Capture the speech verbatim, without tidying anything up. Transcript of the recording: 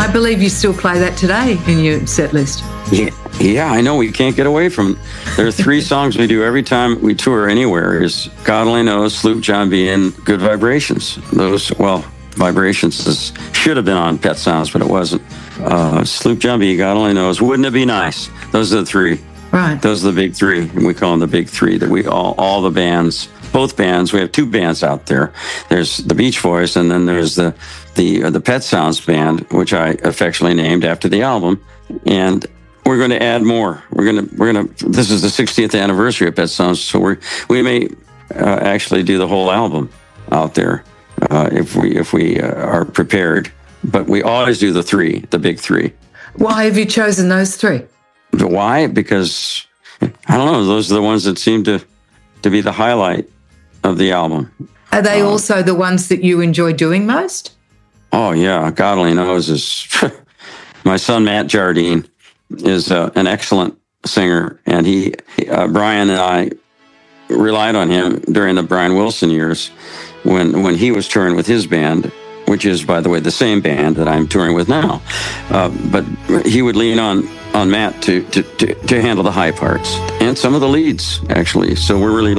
I believe you still play that today in your set list. Yeah, yeah, I know. We can't get away from it. There are three songs we do every time we tour anywhere. Is God Only Knows, Sloop John B, and Good Vibrations. Those, well, Vibrations is, should have been on Pet Sounds, but it wasn't. Uh, Sloop John B, God Only Knows, Wouldn't It Be Nice? Those are the three. Right. Those are the big three, and we call them the big three. That we all, all the bands, both bands. We have two bands out there. There's the Beach Boys, and then there's the the uh, the Pet Sounds band, which I affectionately named after the album. And we're going to add more. We're going to we're going to. This is the sixtieth anniversary of Pet Sounds, so we we may uh, actually do the whole album out there uh, if we if we uh, are prepared. But we always do the three, the big three. Why have you chosen those three? Why? Because, I don't know, those are the ones that seem to, to be the highlight of the album. Are they uh, also the ones that you enjoy doing most? Oh, yeah. God Only Knows is... My son, Matt Jardine, is uh, an excellent singer, and he, uh, Brian and I relied on him during the Brian Wilson years when, when he was touring with his band, which is, by the way, the same band that I'm touring with now. Uh, but he would lean on on Matt to, to, to, to handle the high parts and some of the leads, actually. So we're really